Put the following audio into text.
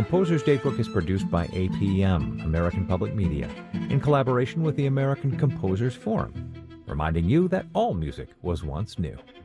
Composer's Datebook is produced by APM, American Public Media, in collaboration with the American Composers Forum, reminding you that all music was once new.